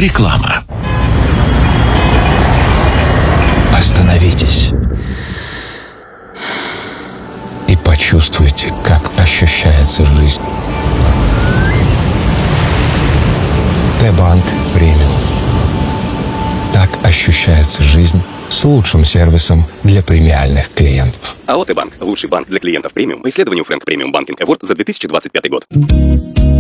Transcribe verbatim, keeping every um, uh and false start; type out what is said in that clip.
Реклама. Остановитесь и почувствуйте, как ощущается жизнь. Т-банк премиум. Так ощущается жизнь с лучшим сервисом для премиальных клиентов. АО Т-банк. Лучший банк для клиентов премиум по исследованию Frank Premium Banking Award за две тысячи двадцать пятый год.